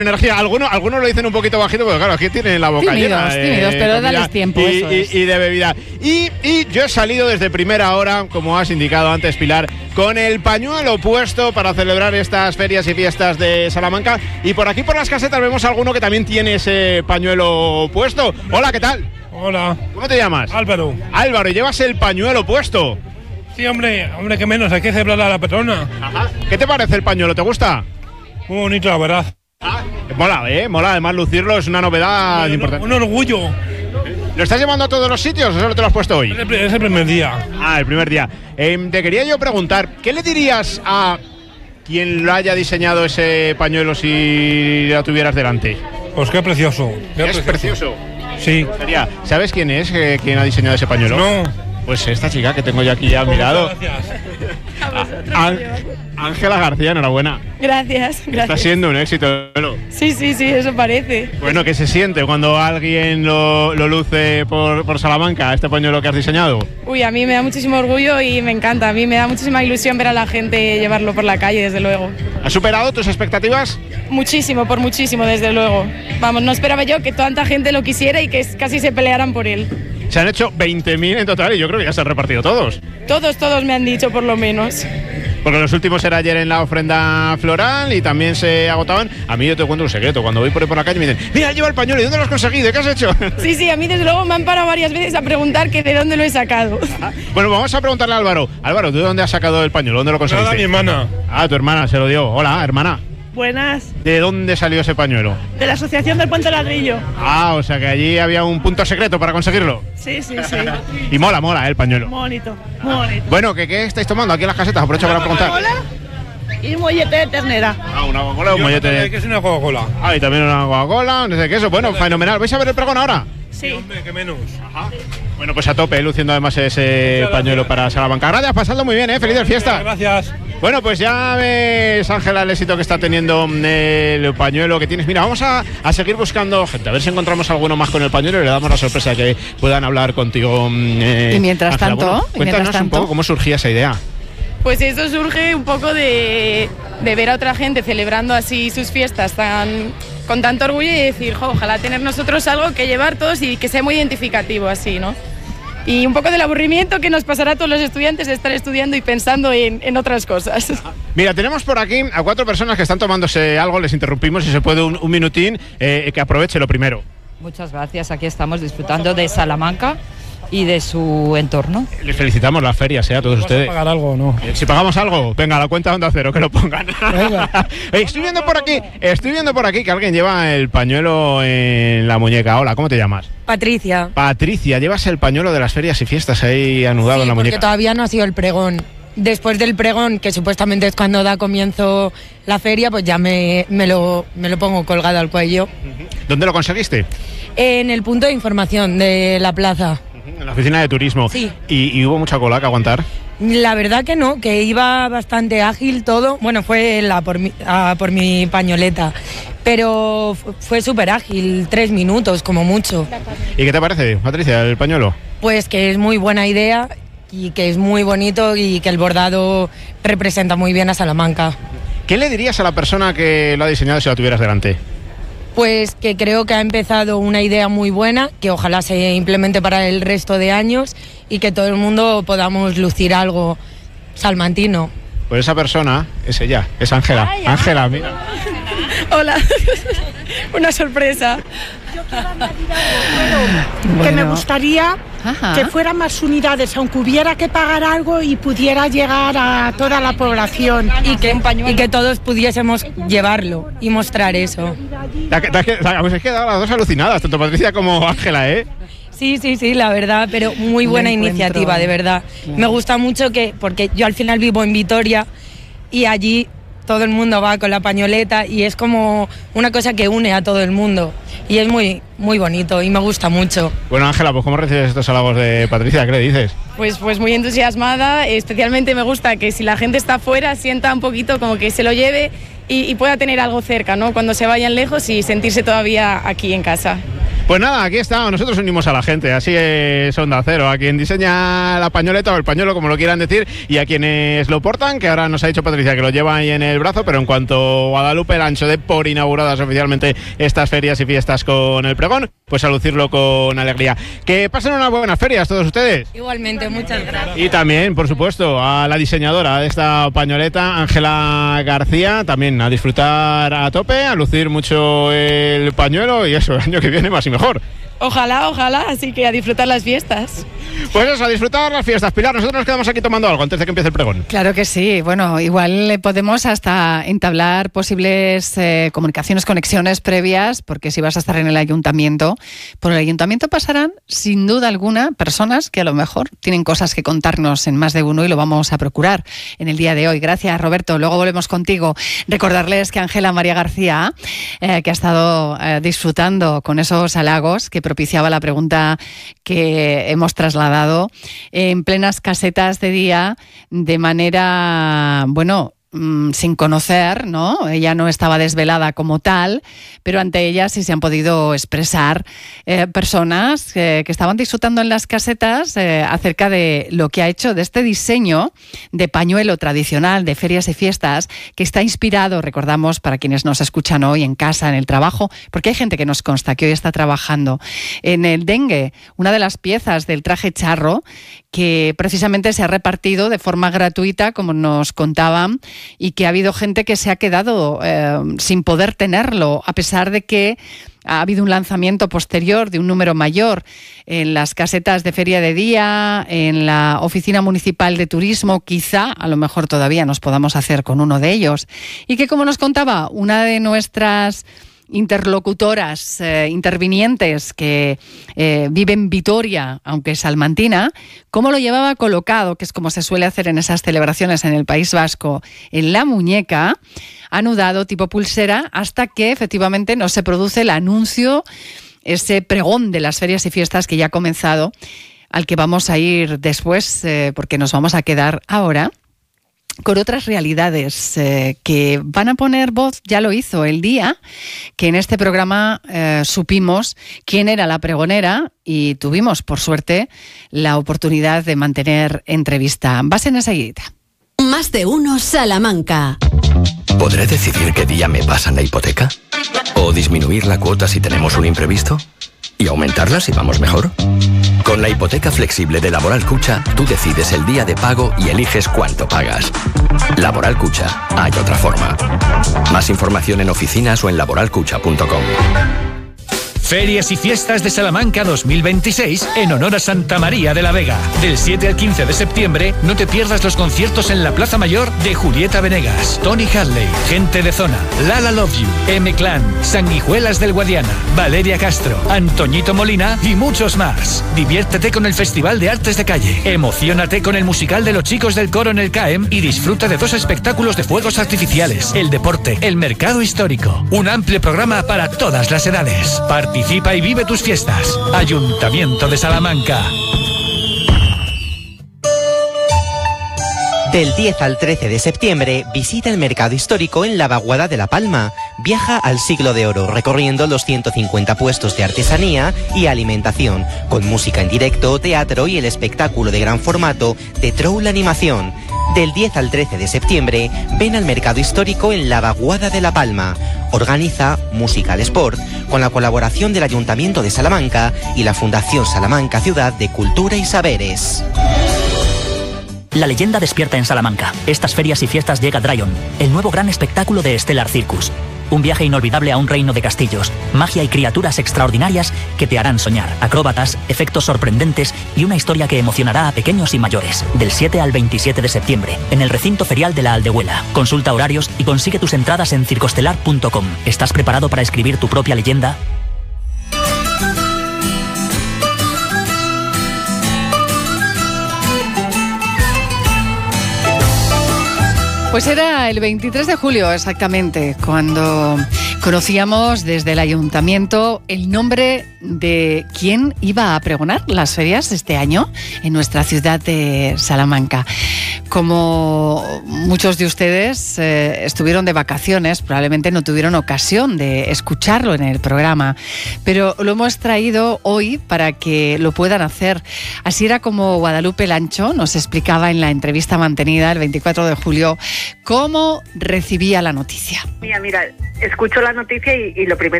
energía. Algunos lo dicen un poquito bajito, porque claro, aquí tienen la boca llena. Tímidos, pero dales tiempo. Y de bebida. Y yo he salido desde primera hora, como has indicado antes, Pilar, con el pañuelo puesto para celebrar estas ferias y fiestas de Salamanca. Y por aquí, por las casetas, vemos a alguno que también tiene ese pañuelo puesto. Hola, ¿qué tal? Hola. ¿Cómo te llamas? Álvaro. Álvaro, ¿y llevas el pañuelo puesto? Sí, hombre, que menos, hay que celebrar a la patrona. Ajá. ¿Qué te parece el pañuelo? ¿Te gusta? Muy bonito, la verdad. Mola, mola, además lucirlo es una novedad importante. Un orgullo. ¿Lo estás llevando a todos los sitios o solo te lo has puesto hoy? Es el primer día. Ah, el primer día. Te quería yo preguntar, ¿qué le dirías a quien lo haya diseñado ese pañuelo si lo tuvieras delante? Pues qué precioso. ¿Es precioso? Sí. ¿Sabes quién es quien ha diseñado ese pañuelo? No. Pues esta chica que tengo yo aquí a mi lado. Gracias. Ángela García, enhorabuena. Gracias. Está siendo un éxito. Sí, eso parece. Bueno, ¿qué se siente cuando alguien lo luce por Salamanca, este pañuelo que has diseñado? Uy, a mí me da muchísimo orgullo y me encanta. A mí me da muchísima ilusión ver a la gente llevarlo por la calle, desde luego. ¿Has superado tus expectativas? Muchísimo, desde luego. Vamos, no esperaba yo que tanta gente lo quisiera y que casi se pelearan por él. Se han hecho 20.000 en total y yo creo que ya se han repartido todos. Todos me han dicho, por lo menos. Porque los últimos era ayer en la ofrenda floral y también se agotaban. A mí yo te cuento un secreto. Cuando voy por ahí por la calle me dicen, mira, lleva el pañuelo, ¿y dónde lo has conseguido? ¿Qué has hecho? Sí, a mí desde luego me han parado varias veces a preguntar que de dónde lo he sacado. Bueno, vamos a preguntarle a Álvaro. Álvaro, ¿tú de dónde has sacado el pañuelo? ¿Dónde lo conseguiste? Nada, mi hermana. Ah, tu hermana se lo dio. Hola, hermana. Buenas. ¿De dónde salió ese pañuelo? De la Asociación del Puente Ladrillo. Ah, o sea que allí había un punto secreto para conseguirlo. Sí. Y mola el pañuelo. Bonito, muy bonito. Bueno, ¿qué estáis tomando aquí en las casetas? Aprovecho para preguntar. Coca-Cola y mollete de ternera. Ah, una Coca-Cola o un mollete de... ¿Qué es una Coca-Cola? Ah, y también una Coca-Cola, no sé qué eso. Bueno, fenomenal. ¿Vais a ver el pregón ahora? Sí. Hombre, que menos. Ajá. Bueno, pues a tope, luciendo además ese pañuelo para Salamanca. Gracias, pasadlo muy bien, felices fiestas. Gracias. Bueno, pues ya ves, Ángela, el éxito que está teniendo el pañuelo que tienes. Mira, vamos a seguir buscando gente, a ver si encontramos alguno más con el pañuelo y le damos la sorpresa de que puedan hablar contigo. Y mientras Ángela. tanto, Bueno, cuéntanos un poco cómo surgía esa idea. Pues eso surge un poco de ver a otra gente celebrando así sus fiestas con tanto orgullo y decir, ojalá tener nosotros algo que llevar todos y que sea muy identificativo así, ¿no? Y un poco del aburrimiento que nos pasará a todos los estudiantes de estar estudiando y pensando en otras cosas. Mira, tenemos por aquí a 4 personas que están tomándose algo, les interrumpimos, si se puede un minutín, que aproveche lo primero. Muchas gracias, aquí estamos disfrutando de Salamanca y de su entorno. Les felicitamos las ferias, a todos ustedes. ¿Vas a pagar algo o no? Si pagamos algo, venga, a la cuenta de Onda Cero, que lo pongan. Estoy viendo por aquí que alguien lleva el pañuelo en la muñeca. Hola, ¿cómo te llamas? Patricia. Patricia, llevas el pañuelo de las ferias y fiestas ahí anudado en la muñeca. Porque todavía no ha sido el pregón. Después del pregón, que supuestamente es cuando da comienzo la feria, pues ya me lo pongo colgado al cuello. ¿Dónde lo conseguiste? En el punto de información de la plaza. En la oficina de turismo. Sí. ¿Y hubo mucha cola que aguantar? La verdad que no, que iba bastante ágil todo. Bueno, fue por mi pañoleta, pero fue súper ágil, 3 minutos como mucho. ¿Y qué te parece, Patricia, el pañuelo? Pues que es muy buena idea y que es muy bonito y que el bordado representa muy bien a Salamanca. ¿Qué le dirías a la persona que lo ha diseñado si la tuvieras delante? Pues que creo que ha empezado una idea muy buena, que ojalá se implemente para el resto de años y que todo el mundo podamos lucir algo salmantino. Pues esa persona es ella, es Ángela. Ángela, mira. Hola, una sorpresa. Yo quiero añadir algo, que me gustaría que fueran más unidades, aunque hubiera que pagar algo y pudiera llegar a toda la población. Y que todos pudiésemos llevarlo y mostrar eso. Os he quedado las dos alucinadas, tanto Patricia como Ángela, ¿eh? Sí, la verdad, pero muy buena iniciativa, de verdad. Me gusta mucho porque yo al final vivo en Vitoria y allí todo el mundo va con la pañoleta y es como una cosa que une a todo el mundo y es muy, muy bonito y me gusta mucho. Bueno, Ángela, pues ¿cómo recibes estos halagos de Patricia? ¿Qué le dices? Pues muy entusiasmada, especialmente me gusta que si la gente está fuera sienta un poquito como que se lo lleve y pueda tener algo cerca, ¿no? Cuando se vayan lejos y sentirse todavía aquí en casa. Pues nada, aquí está, nosotros unimos a la gente, así es Onda Cero, a quien diseña la pañoleta o el pañuelo, como lo quieran decir, y a quienes lo portan, que ahora nos ha dicho Patricia que lo lleva ahí en el brazo, pero en cuanto Guadalupe Lancho dé por inauguradas oficialmente estas ferias y fiestas con el pregón, pues a lucirlo con alegría. Que pasen unas buenas ferias todos ustedes. Igualmente, muchas gracias. Y también, por supuesto, a la diseñadora de esta pañoleta, Ángela García, también a disfrutar a tope, a lucir mucho el pañuelo y eso, el año que viene más y mejor. Ojalá, así que a disfrutar las fiestas. Pues eso, a disfrutar las fiestas. Pilar, nosotros nos quedamos aquí tomando algo antes de que empiece el pregón. Claro que sí. Bueno, igual podemos hasta entablar posibles comunicaciones, conexiones previas, porque si vas a estar en el ayuntamiento, por el ayuntamiento pasarán, sin duda alguna, personas que a lo mejor tienen cosas que contarnos en más de uno y lo vamos a procurar en el día de hoy. Gracias, Roberto. Luego volvemos contigo. Recordarles que Ángela María García, que ha estado disfrutando con esos halagos que propiciaba la pregunta que hemos trasladado en plenas casetas de día, de manera, bueno, sin conocer, ¿no? Ella no estaba desvelada como tal, pero ante ella sí se han podido expresar personas que estaban disfrutando en las casetas acerca de lo que ha hecho de este diseño de pañuelo tradicional de ferias y fiestas, que está inspirado, recordamos, para quienes nos escuchan hoy en casa, en el trabajo, porque hay gente que nos consta que hoy está trabajando en el dengue, una de las piezas del traje charro que precisamente se ha repartido de forma gratuita, como nos contaban, y que ha habido gente que se ha quedado sin poder tenerlo, a pesar de que ha habido un lanzamiento posterior de un número mayor en las casetas de feria de día, en la oficina municipal de turismo, quizá, a lo mejor todavía nos podamos hacer con uno de ellos. Y que, como nos contaba una de nuestras interlocutoras, intervinientes que vive en Vitoria, aunque es salmantina, cómo lo llevaba colocado, que es como se suele hacer en esas celebraciones en el País Vasco, en la muñeca, anudado tipo pulsera, hasta que efectivamente no se produce el anuncio, ese pregón de las ferias y fiestas que ya ha comenzado, al que vamos a ir después, porque nos vamos a quedar ahora con otras realidades que van a poner voz. Ya lo hizo el día que en este programa supimos quién era la pregonera y tuvimos, por suerte, la oportunidad de mantener entrevista. Vas en enseguida. Más de uno Salamanca. ¿Podré decidir qué día me pasan la hipoteca? ¿O disminuir la cuota si tenemos un imprevisto? ¿Y aumentarla si vamos mejor? Con la hipoteca flexible de Laboral Cucha, tú decides el día de pago y eliges cuánto pagas. Laboral Cucha, hay otra forma. Más información en oficinas o en laboralcucha.com. Ferias y Fiestas de Salamanca 2026 en honor a Santa María de la Vega. Del 7 al 15 de septiembre no te pierdas los conciertos en la Plaza Mayor de Julieta Venegas, Tony Hadley, Gente de Zona, Lala Love You, M-Clan, Sanguijuelas del Guadiana, Valeria Castro, Antoñito Molina y muchos más. Diviértete con el Festival de Artes de Calle, emociónate con el musical de los chicos del coro en el CAEM y disfruta de 2 espectáculos de fuegos artificiales, el deporte, el mercado histórico. Un amplio programa para todas las edades. Participa y vive tus fiestas. Ayuntamiento de Salamanca. Del 10 al 13 de septiembre, visita el mercado histórico en la Vaguada de La Palma. Viaja al Siglo de Oro, recorriendo los 150 puestos de artesanía y alimentación, con música en directo, teatro y el espectáculo de gran formato de Troll Animación. Del 10 al 13 de septiembre, ven al mercado histórico en la Vaguada de La Palma. Organiza Musical Sport, con la colaboración del Ayuntamiento de Salamanca y la Fundación Salamanca Ciudad de Cultura y Saberes. La leyenda despierta en Salamanca. Estas ferias y fiestas llega Dryon, el nuevo gran espectáculo de Stellar Circus. Un viaje inolvidable a un reino de castillos, magia y criaturas extraordinarias que te harán soñar, acróbatas, efectos sorprendentes y una historia que emocionará a pequeños y mayores. Del 7 al 27 de septiembre, en el recinto ferial de la Aldehuela. Consulta horarios y consigue tus entradas en circostelar.com. ¿Estás preparado para escribir tu propia leyenda? Pues era el 23 de julio exactamente cuando conocíamos desde el ayuntamiento el nombre de quién iba a pregonar las ferias este año en nuestra ciudad de Salamanca. como muchos de ustedes estuvieron de vacaciones, probablemente no tuvieron ocasión de escucharlo en el programa, pero lo hemos traído hoy para que lo puedan hacer. Así era como Guadalupe Lancho nos explicaba en la entrevista mantenida el 24 de julio cómo recibía la noticia. Mira, escucho la noticia y lo primero